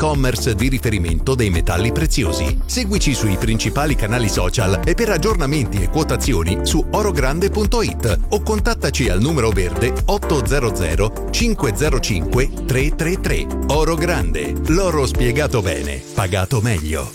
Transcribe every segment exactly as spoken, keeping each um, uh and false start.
l'e-commerce di riferimento dei metalli preziosi. Seguici sui principali canali social e per aggiornamenti e quotazioni su orogrande punto it o contattaci al numero verde otto zero zero cinque zero cinque tre tre tre. Oro Grande, l'oro spiegato bene, pagato meglio.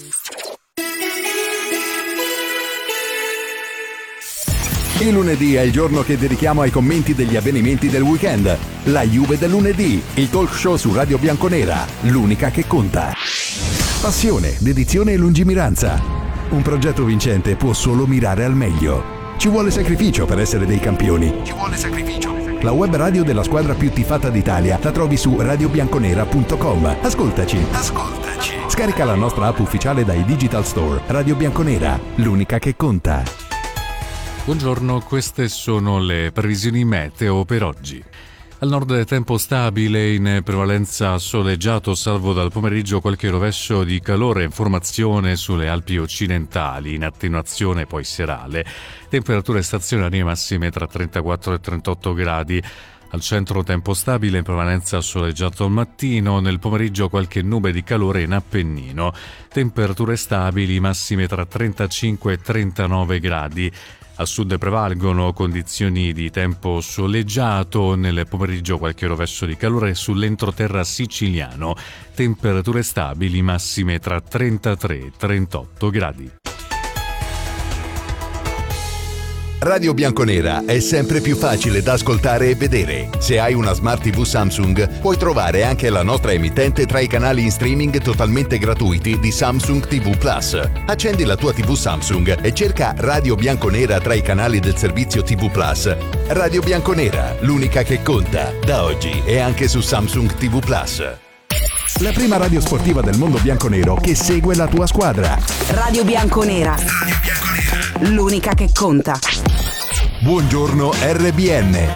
Il lunedì è il giorno che dedichiamo ai commenti degli avvenimenti del weekend. La Juve del lunedì, il talk show su Radio Bianconera, l'unica che conta. Passione, dedizione e lungimiranza. Un progetto vincente può solo mirare al meglio. Ci vuole sacrificio per essere dei campioni. Ci vuole sacrificio. La web radio della squadra più tifata d'Italia la trovi su radio bianconera punto com. Ascoltaci. Ascoltaci. Scarica la nostra app ufficiale dai Digital Store. Radio Bianconera, l'unica che conta. Buongiorno, queste sono le previsioni meteo per oggi. Al nord tempo stabile, in prevalenza soleggiato, salvo dal pomeriggio qualche rovescio di calore in formazione sulle Alpi occidentali, in attenuazione poi serale. Temperature stazionarie massime tra trentaquattro e trentotto gradi. Al centro tempo stabile, in prevalenza soleggiato al mattino, nel pomeriggio qualche nube di calore in Appennino. Temperature stabili, massime tra trentacinque e trentanove gradi. A sud prevalgono condizioni di tempo soleggiato, nel pomeriggio qualche rovescio di calore sull'entroterra siciliano. Temperature stabili, massime tra trentatré e trentotto gradi. Radio Bianconera è sempre più facile da ascoltare e vedere. Se hai una Smart tivù Samsung, puoi trovare anche la nostra emittente tra i canali in streaming totalmente gratuiti di Samsung tivù Plus. Accendi la tua tivù Samsung e cerca Radio Bianconera tra i canali del servizio tivù Plus. Radio Bianconera, l'unica che conta. Da oggi è anche su Samsung tivù Plus. La prima radio sportiva del mondo bianconero che segue la tua squadra. Radio Bianconera. Radio Bianconera. L'unica che conta. Buongiorno R B N.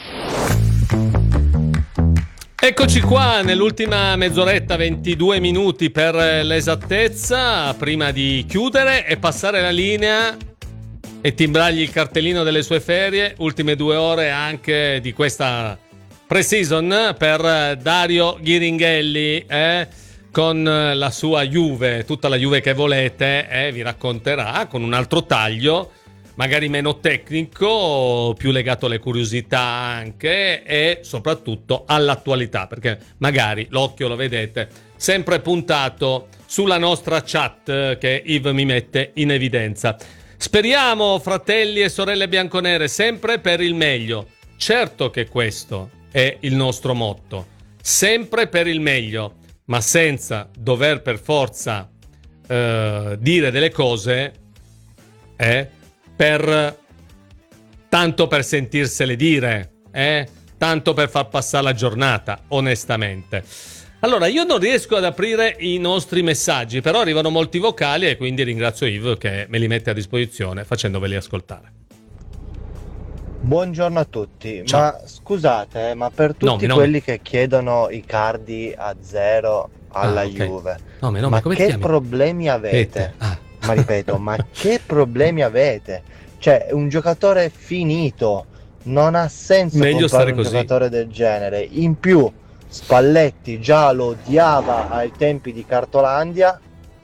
Eccoci qua nell'ultima mezz'oretta, ventidue minuti per l'esattezza, prima di chiudere e passare la linea e timbrargli il cartellino delle sue ferie. Ultime due ore anche di questa pre-season per Dario Ghiringhelli, eh, con la sua Juve, tutta la Juve che volete, eh, vi racconterà con un altro taglio, magari meno tecnico, più legato alle curiosità anche e soprattutto all'attualità, perché magari l'occhio lo vedete sempre puntato sulla nostra chat che Yves mi mette in evidenza. Speriamo, fratelli e sorelle bianconere, sempre per il meglio. Certo che questo è il nostro motto, sempre per il meglio, ma senza dover per forza eh, dire delle cose eh, per tanto per sentirsele dire, eh, tanto per far passare la giornata, onestamente. Allora, io non riesco ad aprire i nostri messaggi, però arrivano molti vocali e quindi ringrazio Yves che me li mette a disposizione facendoveli ascoltare. Buongiorno a tutti. Ciao. Ma scusate, eh, ma per tutti Nomi, quelli nomi. che chiedono i cardi a zero alla Ah, ok. Juve, Nomi, nomi, ma come ti che chiami? problemi avete? Ete. Ah. Ma ripeto, ma che problemi avete? Cioè, un giocatore finito, non ha senso Meglio comprare stare un così. giocatore del genere. In più, Spalletti già lo odiava ai tempi di Cartolandia,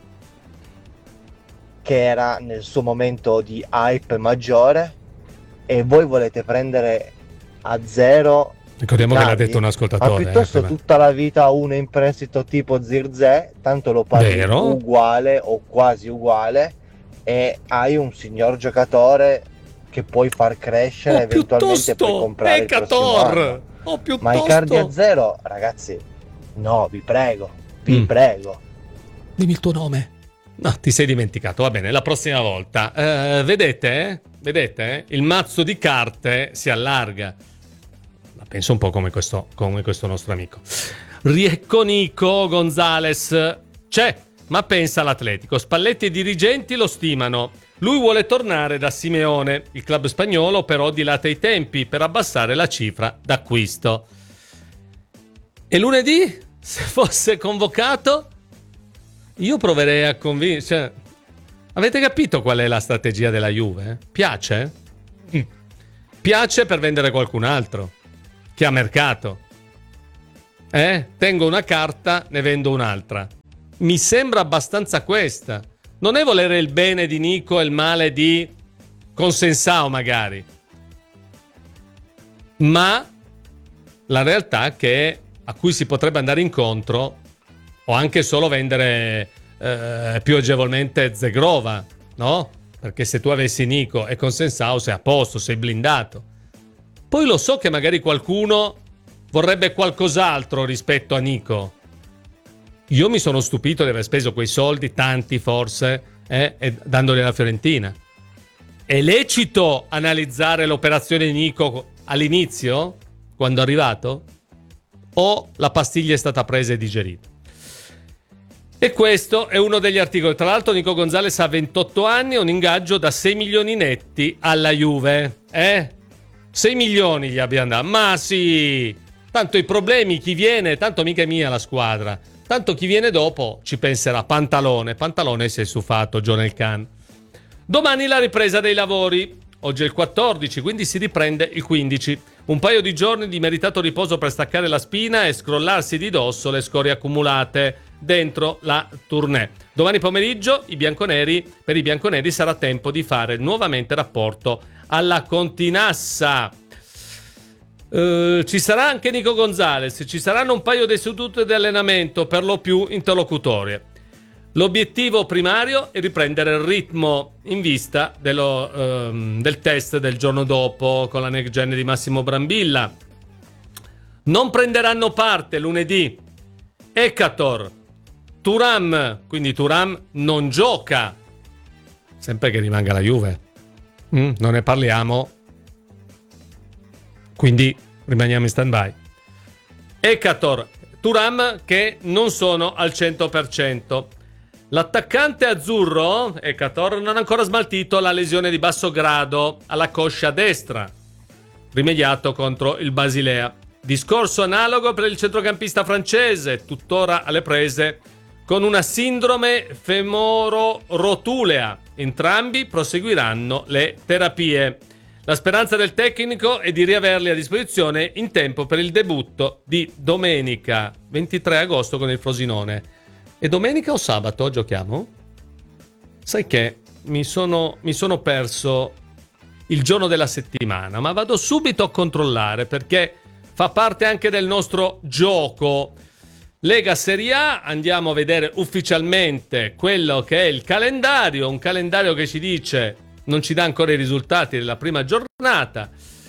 che era nel suo momento di hype maggiore, e voi volete prendere a zero. Ricordiamo che l'ha Cardi? detto un Ma ascoltatore. piuttosto eh, tutta la vita uno in prestito tipo Zirze, tanto lo paghi Vero? uguale o quasi uguale e hai un signor giocatore che puoi far crescere, O eventualmente puoi piuttosto comprare il prossimo Ecator, anno. o piuttosto Ma i cardi a zero, ragazzi, no, vi prego, vi Mm. prego. Dimmi il tuo nome. No, ti sei dimenticato, va bene, la prossima volta. Eh, vedete? Vedete? Il mazzo di carte si allarga. Ma penso un po' come questo, come questo nostro amico. Riecco Nico Gonzales. C'è, ma pensa all'Atletico. Spalletti e i dirigenti lo stimano. Lui vuole tornare da Simeone. Il club spagnolo però dilata i tempi per abbassare la cifra d'acquisto. E lunedì, se fosse convocato, io proverei a convincere. Cioè, avete capito qual è la strategia della Juve? Piace? Mm. Piace per vendere qualcun altro che ha mercato. Eh? Tengo una carta, ne vendo un'altra. mi sembra abbastanza questa. Non è volere il bene di Nico e il male di Consensao magari, ma la realtà che a cui si potrebbe andare incontro o anche solo vendere eh, più agevolmente Zegrova, no? Perché se tu avessi Nico e Consensao sei a posto, sei blindato. Poi lo so che magari qualcuno vorrebbe qualcos'altro rispetto a Nico. Io mi sono stupito di aver speso quei soldi, tanti forse, eh, e dandoli alla Fiorentina. È lecito analizzare l'operazione di Nico all'inizio, quando è arrivato? O la pastiglia è stata presa e digerita? E questo è uno degli articoli. Tra l'altro Nico Gonzalez ha ventotto anni e un ingaggio da sei milioni netti alla Juve. Eh? sei milioni gli abbiamo dato. Ma sì! Tanto i problemi, chi viene, tanto mica è mia la squadra. Tanto chi viene dopo ci penserà. Pantalone. Pantalone si è stufato, John Elkann. Domani la ripresa dei lavori. Oggi è il quattordici, quindi si riprende il quindici. Un paio di giorni di meritato riposo per staccare la spina e scrollarsi di dosso le scorie accumulate dentro la tournée. Domani pomeriggio i bianconeri, per i bianconeri sarà tempo di fare nuovamente rapporto alla Continassa. Uh, ci sarà anche Nico Gonzalez, ci saranno un paio di sedute di allenamento, per lo più interlocutorie. L'obiettivo primario è riprendere il ritmo in vista dello, um, del test del giorno dopo con la next gen di Massimo Brambilla. Non prenderanno parte lunedì Ekator, Thuram, quindi Thuram non gioca, sempre che rimanga la Juve. Mm, non ne parliamo, quindi rimaniamo in stand-by. Ekator, Thuram che non sono al cento per cento. L'attaccante azzurro, Ekator, non ha ancora smaltito la lesione di basso grado alla coscia destra, rimediato contro il Basilea. Discorso analogo per il centrocampista francese, tuttora alle prese con una sindrome femoro-rotulea. Entrambi proseguiranno le terapie. La speranza del tecnico è di riaverli a disposizione in tempo per il debutto di domenica ventitré agosto con il Frosinone. E domenica o sabato giochiamo? Sai che mi sono, mi sono perso il giorno della settimana, ma vado subito a controllare perché fa parte anche del nostro gioco. Lega Serie A, andiamo a vedere ufficialmente quello che è il calendario, un calendario che ci dice, non ci dà ancora i risultati della prima giornata.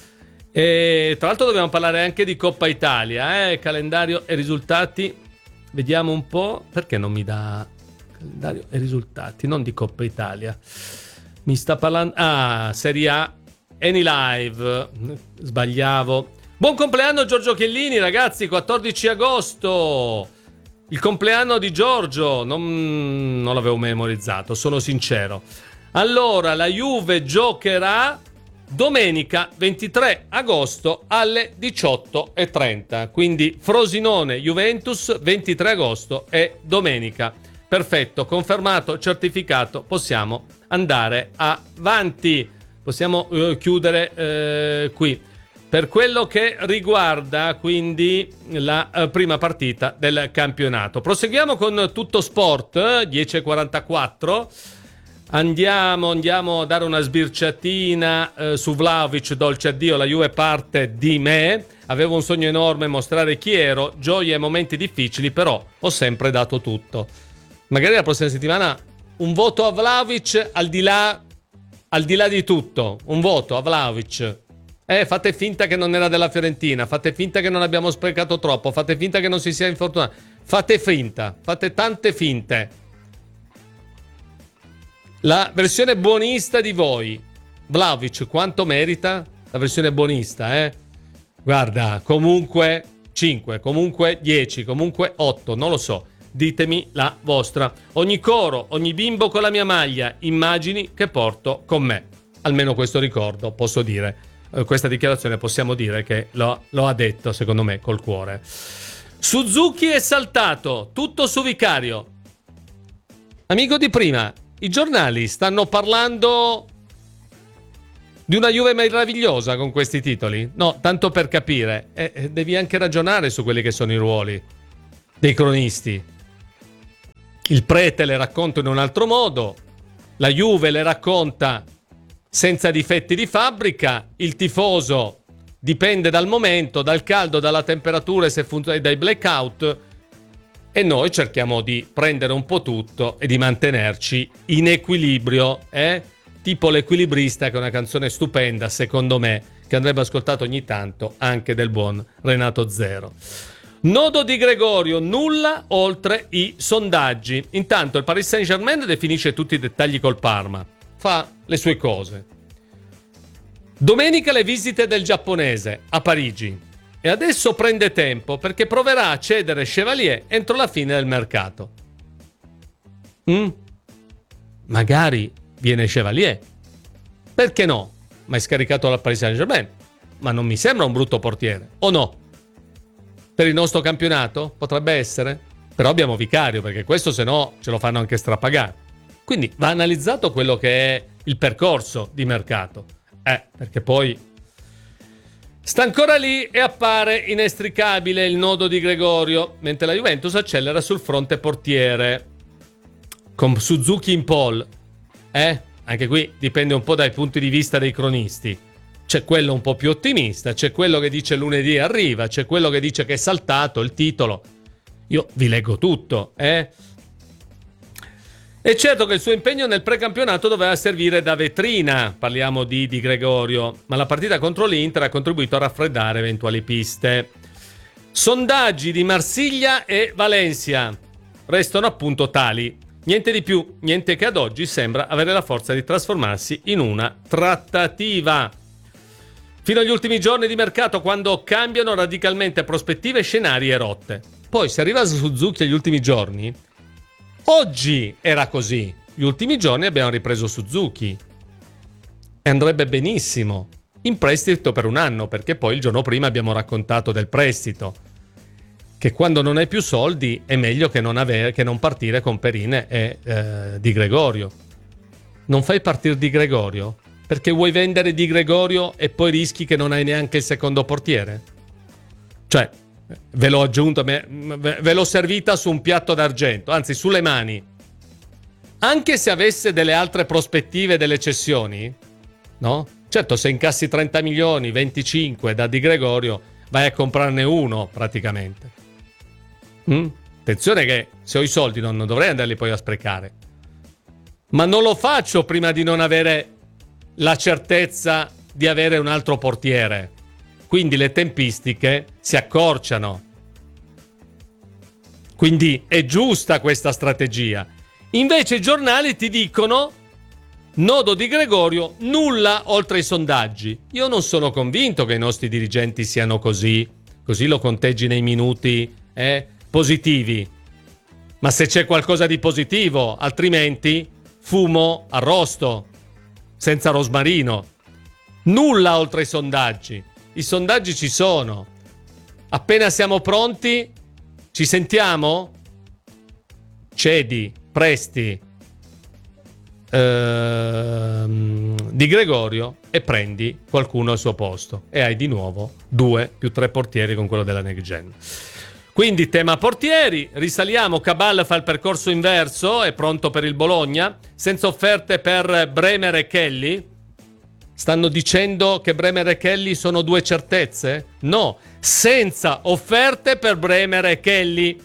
E tra l'altro dobbiamo parlare anche di Coppa Italia, eh? Calendario e risultati. Vediamo un po', perché non mi dà calendario e risultati, non di Coppa Italia. Mi sta parlando... Ah, Serie A, AnyLive, sbagliavo. Buon compleanno Giorgio Chiellini, ragazzi, quattordici agosto. Il compleanno di Giorgio, non, non l'avevo memorizzato, sono sincero. Allora, la Juve giocherà domenica ventitré agosto alle diciotto e trenta, quindi Frosinone Juventus ventitré agosto e domenica. Perfetto, confermato, certificato, possiamo andare avanti, possiamo uh, chiudere uh, qui. Per quello che riguarda quindi la uh, prima partita del campionato. Proseguiamo con Tutto Sport, dieci e quarantaquattro. Andiamo, andiamo a dare una sbirciatina eh, su Vlahovic, dolce addio, la Juve parte di me. Avevo un sogno enorme, mostrare chi ero, gioie e momenti difficili, però ho sempre dato tutto. Magari la prossima settimana un voto a Vlahovic al di là, al di là di tutto, un voto a Vlahovic. Eh, fate finta che non era della Fiorentina, fate finta che non abbiamo sprecato troppo, fate finta che non si sia infortunato, fate finta, fate tante finte. La versione buonista di voi, Vlahovic, quanto merita? La versione buonista, eh? Guarda, comunque cinque, comunque dieci, comunque otto, non lo so. Ditemi la vostra. Ogni coro, ogni bimbo con la mia maglia, immagini che porto con me. Almeno questo ricordo, posso dire. Eh, questa dichiarazione possiamo dire che lo, lo ha detto, secondo me, col cuore. Suzuki è saltato, tutto su Vicario. Amico di prima, i giornali stanno parlando di una Juve meravigliosa con questi titoli? No, tanto per capire. Eh, devi anche ragionare su quelli che sono i ruoli dei cronisti. il prete le racconta in un altro modo, la Juve le racconta senza difetti di fabbrica, il tifoso dipende dal momento, dal caldo, dalla temperatura e se funziona dai blackout, e noi cerchiamo di prendere un po' tutto e di mantenerci in equilibrio, eh? Tipo L'Equilibrista, che è una canzone stupenda secondo me, che andrebbe ascoltato ogni tanto anche del buon Renato Zero. Nodo di Gregorio, nulla oltre i sondaggi. Intanto il Paris Saint-Germain definisce tutti i dettagli col Parma, fa le sue cose. Domenica le visite del giapponese a Parigi e adesso prende tempo perché proverà a cedere Chevalier entro la fine del mercato. Mm? Magari viene Chevalier, perché no? Ma è scaricato dal Paris Saint-Germain, ma non mi sembra un brutto portiere, o no? Per il nostro campionato potrebbe essere, però abbiamo Vicario, perché questo se no ce lo fanno anche strapagare. Quindi va analizzato quello che è il percorso di mercato, eh, perché poi sta ancora lì e appare inestricabile il nodo di Gregorio, mentre la Juventus accelera sul fronte portiere con Suzuki in pole. Eh, anche qui dipende un po' dai punti di vista dei cronisti. C'è quello un po' più ottimista, c'è quello che dice lunedì arriva, c'è quello che dice che è saltato il titolo. Io vi leggo tutto, eh. È certo che il suo impegno nel precampionato doveva servire da vetrina, parliamo di Di Gregorio, ma la partita contro l'Inter ha contribuito a raffreddare eventuali piste. Sondaggi di Marsiglia e Valencia restano appunto tali. Niente di più, niente che ad oggi sembra avere la forza di trasformarsi in una trattativa. Fino agli ultimi giorni di mercato, quando cambiano radicalmente prospettive, scenari e rotte. Poi si arriva a Suzuki agli ultimi giorni. Oggi era così. Gli ultimi giorni abbiamo ripreso Suzuki. E andrebbe benissimo. In prestito per un anno, perché poi il giorno prima abbiamo raccontato del prestito. Che quando non hai più soldi è meglio che non, avere, che non partire con Perine e eh, Di Gregorio. Non fai partire Di Gregorio? Perché vuoi vendere Di Gregorio e poi rischi che non hai neanche il secondo portiere? Cioè, ve l'ho aggiunto, ve l'ho servita su un piatto d'argento, anzi sulle mani. Anche se avesse delle altre prospettive delle cessioni, no? Certo, se incassi trenta milioni, venticinque da Di Gregorio, vai a comprarne uno praticamente. Mm? Attenzione che se ho i soldi non, non dovrei andarli poi a sprecare. Ma non lo faccio prima di non avere la certezza di avere un altro portiere. Quindi le tempistiche si accorciano. Quindi è giusta questa strategia. Invece i giornali ti dicono nodo di Gregorio, nulla oltre i sondaggi. Io non sono convinto che i nostri dirigenti siano così. Così lo conteggi nei minuti eh, positivi. Ma se c'è qualcosa di positivo, altrimenti fumo arrosto, senza rosmarino. Nulla oltre i sondaggi. I sondaggi ci sono. Appena siamo pronti, ci sentiamo? Cedi, presti ehm, Di Gregorio e prendi qualcuno al suo posto. E hai di nuovo due più tre portieri con quello della Next Gen. Quindi tema portieri, risaliamo, Cabal fa il percorso inverso, è pronto per il Bologna, senza offerte per Bremer e Kelly. Stanno dicendo che Bremer e Kelly sono due certezze? No, senza offerte per Bremer e Kelly.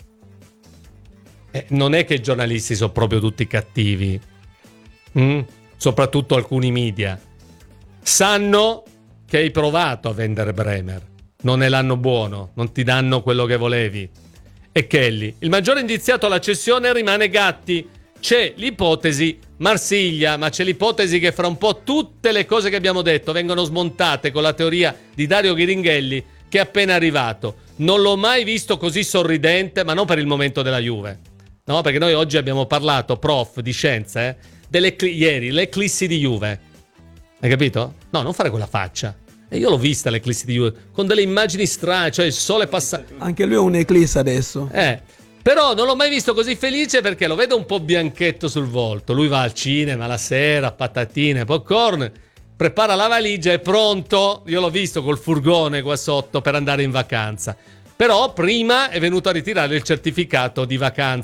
Eh, non è che i giornalisti sono proprio tutti cattivi, mm? Soprattutto alcuni media. Sanno che hai provato a vendere Bremer. Non è l'anno buono, non ti danno quello che volevi. E Kelly, il maggiore indiziato alla cessione rimane Gatti. C'è l'ipotesi Marsiglia, ma c'è l'ipotesi che fra un po' tutte le cose che abbiamo detto vengono smontate con la teoria di Dario Ghiringhelli, che è appena arrivato. Non l'ho mai visto così sorridente, ma non per il momento della Juve. No, perché noi oggi abbiamo parlato, prof, di scienze, eh, delle cl- ieri, l'eclissi di Juve. Hai capito? No, non fare quella faccia. E io l'ho vista l'eclissi di Juve, con delle immagini strane, cioè il sole passa... Anche lui è un'eclissi adesso. Eh, però non l'ho mai visto così felice perché lo vedo un po' bianchetto sul volto. Lui va al cinema la sera, patatine, popcorn, prepara la valigia, è pronto. Io l'ho visto col furgone qua sotto per andare in vacanza. Però prima è venuto a ritirare il certificato di vacanza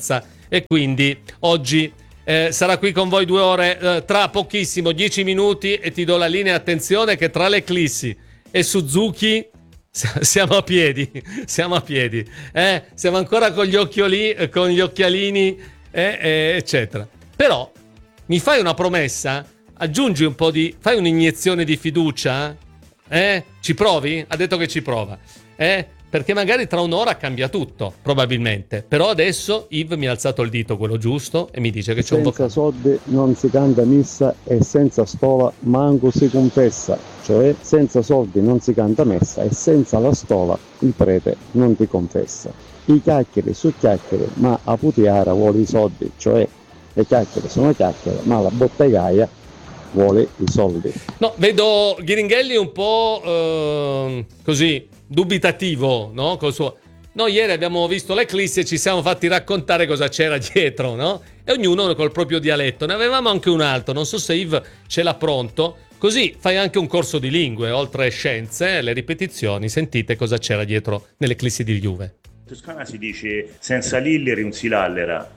e quindi oggi eh, sarà qui con voi due ore, eh, tra pochissimo, dieci minuti, e ti do la linea. Attenzione che tra l'Eclissi e Suzuki siamo a piedi, siamo a piedi, eh? Siamo ancora con gli occhioli, con gli occhialini, eh, eh, eccetera. Però mi fai una promessa, aggiungi un po' di, fai un'iniezione di fiducia, eh? Ci provi? Ha detto che ci prova, eh? Perché magari tra un'ora cambia tutto, probabilmente. Però adesso Yves mi ha alzato il dito, quello giusto, e mi dice che c'è un vocale. Senza soldi non si canta messa e senza stola manco si confessa. Cioè, senza soldi non si canta messa e senza la stola il prete non ti confessa. I chiacchiere su chiacchiere, ma a putiara vuole i soldi. Cioè, le chiacchiere sono chiacchiere, ma la bottegaia vuole i soldi. No, vedo Ghiringhelli un po' eh, così dubitativo, no? Col suo... Noi ieri abbiamo visto l'Eclissi e ci siamo fatti raccontare cosa c'era dietro, no? E ognuno col proprio dialetto. Ne avevamo anche un altro, non so se Yves ce l'ha pronto. Così fai anche un corso di lingue, oltre scienze, le ripetizioni, sentite cosa c'era dietro nell'Eclissi di Juve. In Toscana si dice senza lilleri un si lallera.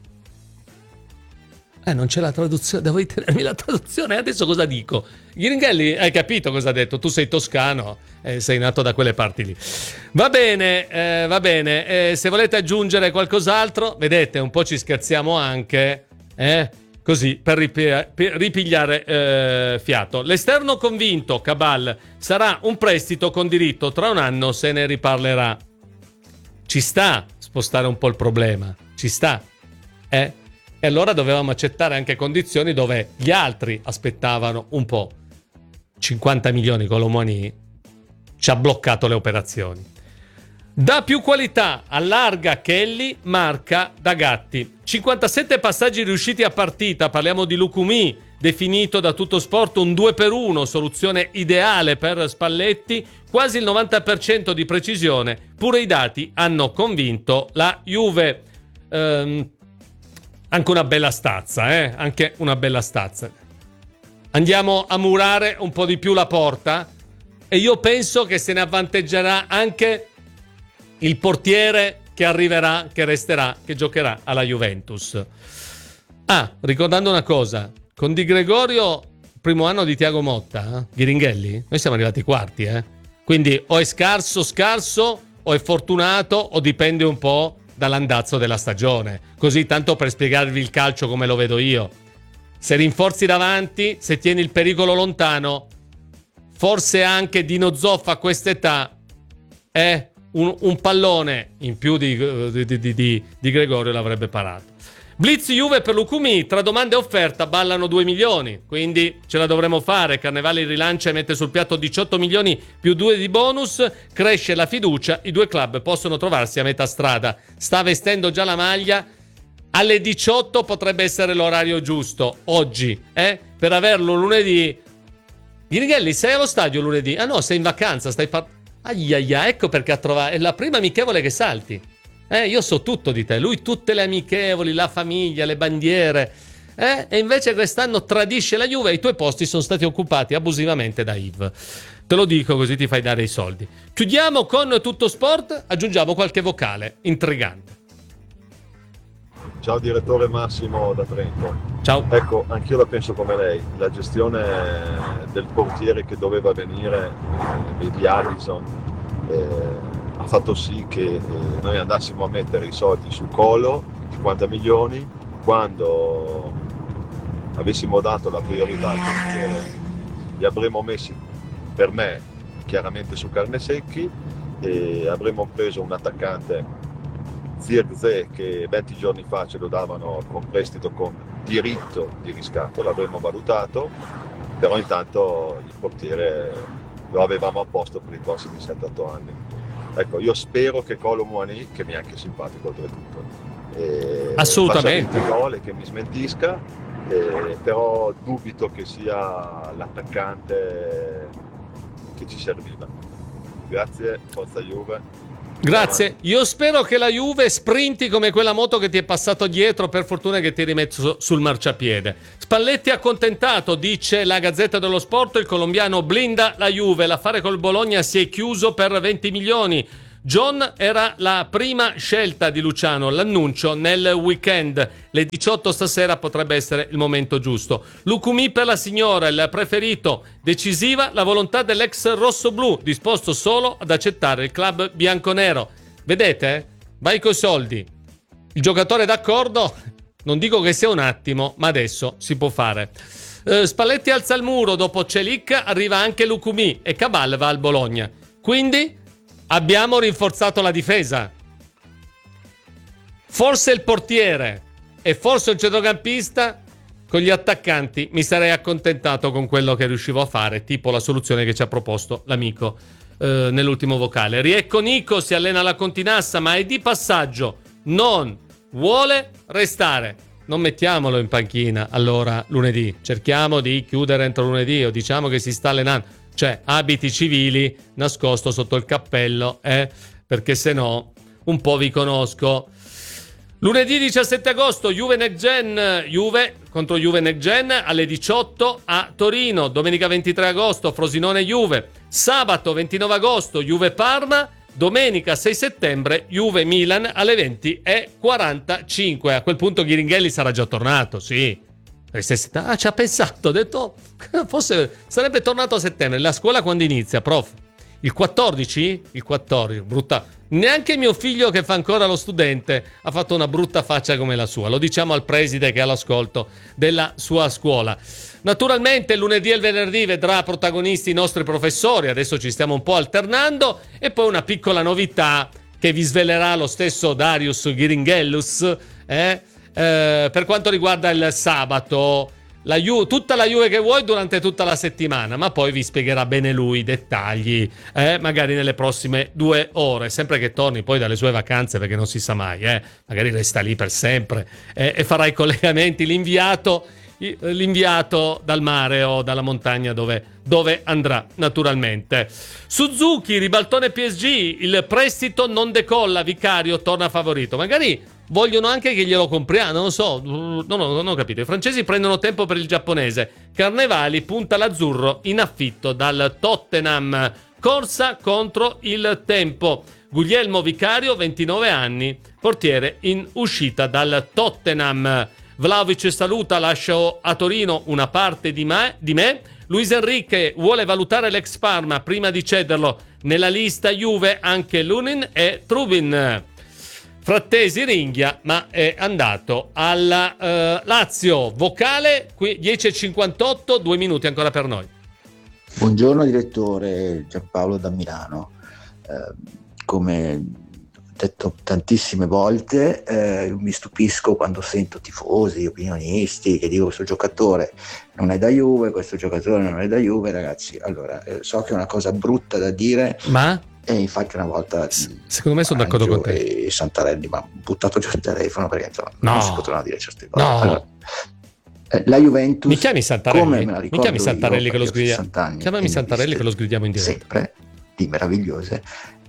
Eh, non c'è la traduzione, devo tenermi la traduzione. Adesso cosa dico? Ghiringhelli, hai capito cosa ha detto? Tu sei toscano, eh, sei nato da quelle parti lì. Va bene, eh, va bene. Eh, se volete aggiungere qualcos'altro, vedete, un po' ci scherziamo anche, eh? Così, per, ripi- per ripigliare eh, fiato. L'esterno convinto, Cabal, sarà un prestito con diritto. Tra un anno se ne riparlerà. Ci sta spostare un po' il problema. Ci sta, eh? E allora dovevamo accettare anche condizioni dove gli altri aspettavano un po'. cinquanta milioni con l'Omani ci ha bloccato le operazioni. Da più qualità, allarga Kelly, marca da Gatti. cinquantasette passaggi riusciti a partita, parliamo di Lucumí, definito da Tutto Sport un due per uno, soluzione ideale per Spalletti, quasi il novanta per cento di precisione, pure i dati hanno convinto la Juve. Ehm, Anche una bella stazza, eh? Anche una bella stazza. Andiamo a murare un po' di più la porta e io penso che se ne avvanteggerà anche il portiere che arriverà, che resterà, che giocherà alla Juventus. Ah, ricordando una cosa, con Di Gregorio, primo anno di Thiago Motta, eh? Ghiringhelli, noi siamo arrivati quarti, eh? Quindi o è scarso scarso, o è fortunato, o dipende un po' dall'andazzo della stagione. Così, tanto per spiegarvi il calcio come lo vedo io. Se rinforzi davanti, se tieni il pericolo lontano, forse anche Dino Zoff a quest'età è un, un pallone in più di, di, di, di, di Gregorio l'avrebbe parato. Blitz Juve per Lucumí, tra domanda e offerta ballano due milioni, quindi ce la dovremo fare. Carnevale rilancia e mette sul piatto diciotto milioni più due di bonus, cresce la fiducia, i due club possono trovarsi a metà strada. Sta vestendo già la maglia, alle diciotto potrebbe essere l'orario giusto, oggi, eh? Per averlo lunedì. Ghiringhelli, sei allo stadio lunedì? Ah no, sei in vacanza, stai par... Aiaia, ecco perché ha trovato, è la prima amichevole che salti. Eh, io so tutto di te, lui tutte le amichevoli, la famiglia, le bandiere, eh? E invece quest'anno tradisce la Juve e i tuoi posti sono stati occupati abusivamente da Yves. Te lo dico così ti fai dare i soldi. Chiudiamo con Tutto Sport, aggiungiamo qualche vocale intrigante. Ciao direttore Massimo da Trento. Ciao. Ecco, anch'io la penso come lei, la gestione del portiere che doveva venire, eh, di Alisson, eh, ha fatto sì che eh, noi andassimo a mettere i soldi sul collo, cinquanta milioni, quando avessimo dato la priorità al portiere li avremmo messi, per me, chiaramente su carne secchi, e avremmo preso un attaccante Zirkzee che venti giorni fa ce lo davano con prestito con diritto di riscatto, l'avremmo valutato, però intanto il portiere lo avevamo a posto per i prossimi sette otto anni. Ecco, io spero che Kolo Muani, che mi è anche simpatico oltretutto, eh, assolutamente, faccia gol e che mi smentisca, eh, però dubito che sia l'attaccante che ci serviva. Grazie, forza Juve. Grazie, io spero che la Juve sprinti come quella moto che ti è passato dietro, per fortuna che ti hai rimesso sul marciapiede. Spalletti accontentato, dice la Gazzetta dello Sport, il colombiano blinda la Juve, l'affare col Bologna si è chiuso per venti milioni. John era la prima scelta di Luciano, l'annuncio nel weekend. Le diciotto stasera potrebbe essere il momento giusto. Lucumi per la signora, il preferito. Decisiva la volontà dell'ex rossoblu, disposto solo ad accettare il club bianconero. Vedete? Vai coi soldi. Il giocatore è d'accordo? Non dico che sia un attimo, ma adesso si può fare. Uh, Spalletti alza il muro, dopo Celic arriva anche Lucumi e Cabal va al Bologna. Quindi abbiamo rinforzato la difesa. Forse il portiere e forse il centrocampista. Con gli attaccanti mi sarei accontentato con quello che riuscivo a fare, tipo la soluzione che ci ha proposto l'amico uh, nell'ultimo vocale. Riecco Nico, si allena alla Continassa, ma è di passaggio, non vuole restare. Non mettiamolo in panchina allora lunedì, cerchiamo di chiudere entro lunedì o diciamo che si sta allenando, cioè abiti civili nascosto sotto il cappello, eh? Perché se no un po' vi conosco. Lunedì diciassette agosto Juve Next Gen, Juve contro Juve Next Gen alle diciotto a Torino. Domenica ventitré agosto Frosinone Juve. Sabato ventinove agosto Juve Parma. Domenica sei settembre Juve Milan alle venti e quarantacinque. A quel punto Ghiringhelli sarà già tornato, sì. Ah, ci ha pensato, ha detto forse sarebbe tornato a settembre. La scuola quando inizia, prof? Il quattordici? Il quattordici, brutta. Neanche mio figlio che fa ancora lo studente ha fatto una brutta faccia come la sua. Lo diciamo al preside che è all'ascolto della sua scuola. Naturalmente il lunedì e il venerdì vedrà protagonisti i nostri professori, adesso ci stiamo un po' alternando, e poi una piccola novità che vi svelerà lo stesso Darius Ghiringhellus, eh? Eh, per quanto riguarda il sabato, la Ju- tutta la Juve che vuoi durante tutta la settimana, ma poi vi spiegherà bene lui i dettagli, eh? Magari nelle prossime due ore, sempre che torni poi dalle sue vacanze, perché non si sa mai, eh? Magari resta lì per sempre, eh? E farà i collegamenti, l'inviato l'inviato dal mare o dalla montagna dove, dove andrà naturalmente. Suzuki, ribaltone P S G, il prestito non decolla, Vicario torna favorito. Magari vogliono anche che glielo compriamo, non lo so, non ho, non ho capito. I francesi prendono tempo per il giapponese. Carnevali punta l'azzurro in affitto dal Tottenham. Corsa contro il tempo. Guglielmo Vicario, ventinove anni, portiere in uscita dal Tottenham. Vlahovic saluta, lascio a Torino una parte di me, di me. Luis Enrique vuole valutare l'ex Parma prima di cederlo. Nella lista Juve anche Lunin e Trubin. Frattesi ringhia, ma è andato alla uh, Lazio. Vocale, qui dieci e cinquantotto, due minuti ancora per noi. Buongiorno direttore, Giampaolo da Milano. Eh, come detto tantissime volte, eh, mi stupisco quando sento tifosi, opinionisti che dicono questo giocatore non è da Juve, questo giocatore non è da Juve. Ragazzi, allora eh, so che è una cosa brutta da dire, ma e infatti una volta secondo me sono d'accordo con te e Santarelli mi ha buttato giù il telefono perché insomma no. non si potevano dire certe cose. No. Allora, eh, la Juventus, mi chiami Santarelli? come me la ricordo, mi chiami Santarelli io, che lo sgridiamo? Chiamami Santarelli che lo sgridiamo in diretta. Sempre di meravigliose.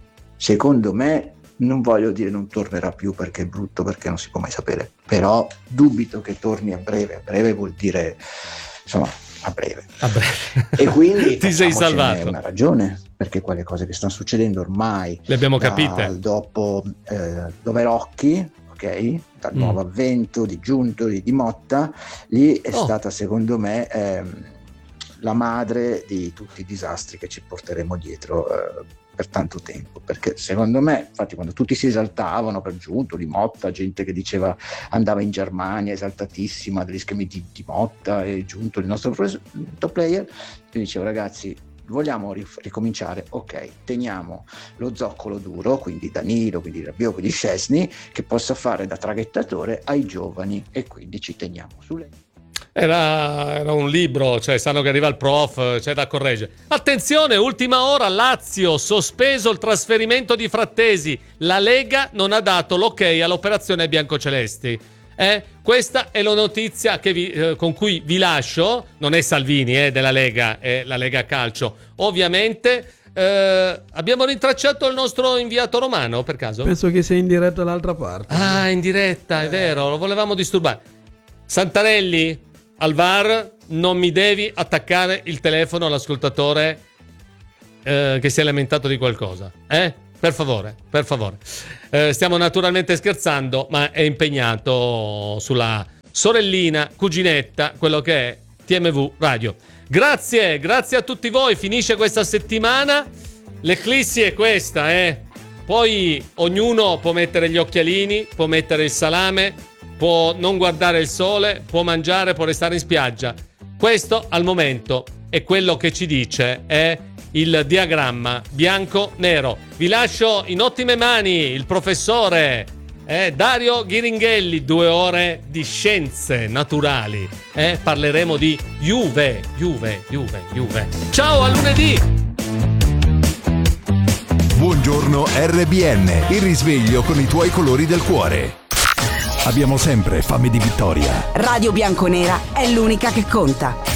Secondo me, non voglio dire non tornerà più perché è brutto, perché non si può mai sapere, però dubito che torni a breve. A breve vuol dire insomma a breve, a breve. E quindi ti sei salvato. È una ragione, perché quelle cose che stanno succedendo ormai le abbiamo capite dopo eh, dove Rocchi, ok, dal mm. nuovo avvento di Giunto, di, di Motta, lì è oh. stata secondo me ehm, la madre di tutti i disastri che ci porteremo dietro eh, per tanto tempo, perché secondo me, infatti, quando tutti si esaltavano per Giunto, di Motta, gente che diceva andava in Germania esaltatissima degli schemi di, di Motta e Giunto, il nostro top player, io dicevo ragazzi, vogliamo ricominciare, ok, teniamo lo zoccolo duro, quindi Danilo, quindi Rabiot, quindi Szczesny, che possa fare da traghettatore ai giovani, e quindi ci teniamo sulle... Era, era un libro, cioè sanno che arriva il prof, c'è da correggere. Attenzione, ultima ora, Lazio, sospeso il trasferimento di Frattesi. La Lega non ha dato l'ok all'operazione biancocelesti. Eh? Questa è la notizia che vi, eh, con cui vi lascio. Non è Salvini, eh, della Lega, è la Lega Calcio. Ovviamente eh, abbiamo rintracciato il nostro inviato Romano, per caso? Penso che sia in diretta dall'altra parte. Ah, in diretta, è vero, lo volevamo disturbare. Santarelli, al V A R, non mi devi attaccare il telefono all'ascoltatore eh, che si è lamentato di qualcosa, eh? per favore, per favore. Eh, stiamo naturalmente scherzando, ma è impegnato sulla sorellina, cuginetta, quello che è T M V Radio. Grazie, grazie a tutti voi. Finisce questa settimana. L'eclissi è questa, eh. Poi ognuno può mettere gli occhialini, può mettere il salame, può non guardare il sole, può mangiare, può restare in spiaggia. Questo al momento è quello che ci dice è il diagramma bianco-nero. Vi lascio in ottime mani il professore eh, Dario Ghiringhelli, due ore di scienze naturali. Eh, parleremo di Juve, Juve, Juve, Juve. Ciao, a lunedì! Buongiorno R B N, il risveglio con i tuoi colori del cuore. Abbiamo sempre fame di vittoria. Radio Bianconera è l'unica che conta.